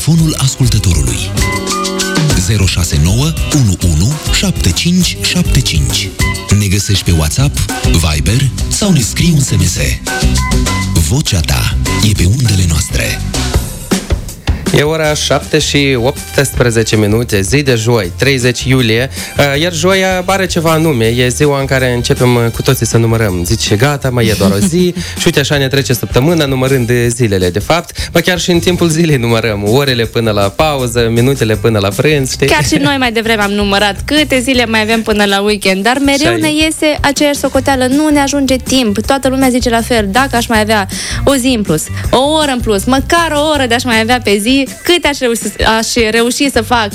telefonul ascultătorului. 069 11 75 75. Ne găsești pe WhatsApp, Viber sau ne scrii un SMS. Vocea ta e pe undele noastre. E ora 7 și 18 minute, zi de joi, 30 iulie, iar joia are ceva anume, e ziua în care începem cu toții să numărăm. Zici, gata, mai e doar o zi și uite așa ne trece săptămâna numărând zilele. De fapt, chiar și în timpul zilei numărăm orele până la pauză, minutele până la prânz, știi? Chiar și noi mai devreme am numărat câte zile mai avem până la weekend, dar mereu ne iese aceeași socoteală, nu ne ajunge timp. Toată lumea zice la fel, dacă aș mai avea o zi în plus, o oră în plus, măcar o oră de aș mai avea pe zi, cât aș reuși să fac,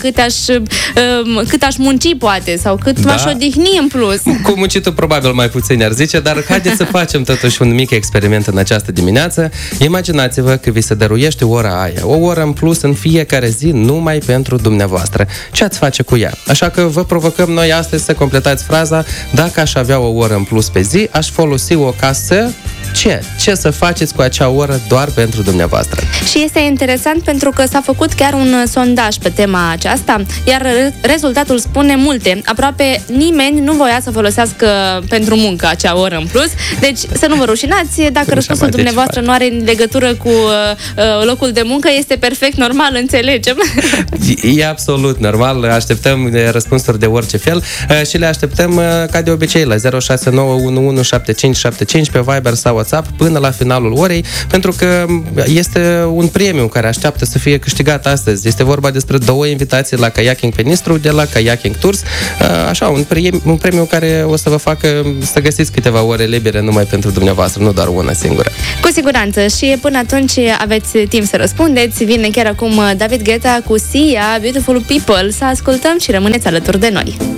cât aș munci poate, sau cât m-aș odihni în plus. Cu muncitul probabil mai puțin ar zice, dar haideți să facem totuși un mic experiment în această dimineață. Imaginați-vă că vi se dăruiește ora aia, o oră în plus în fiecare zi, numai pentru dumneavoastră. Ce ați face cu ea? Așa că vă provocăm noi astăzi să completați fraza: dacă aș avea o oră în plus pe zi, aș folosi-o ca să... Ce să faceți cu acea oră doar pentru dumneavoastră? Și este interesant pentru că s-a făcut chiar un sondaj pe tema aceasta, iar rezultatul spune multe. Aproape nimeni nu voia să folosească pentru muncă acea oră în plus. Deci să nu vă rușinați, dacă răspunsul dumneavoastră nu are legătură cu locul de muncă, este perfect normal, înțelegem. E absolut normal, așteptăm răspunsuri de orice fel și le așteptăm ca de obicei la 069117575 pe Viber sau WhatsApp până la finalul orei, pentru că este un premiu care așteaptă să fie câștigat astăzi. Este vorba despre 2 invitații la Kayaking pe Nistru de la Kayaking Tours. Așa, un premiu care o să vă facă să găsiți câteva ore libere numai pentru dumneavoastră, nu doar una singură. Cu siguranță, și până atunci aveți timp să răspundeți. Vine chiar acum David Guetta cu Sia, Beautiful People. Să ascultăm și rămâneți alături de noi.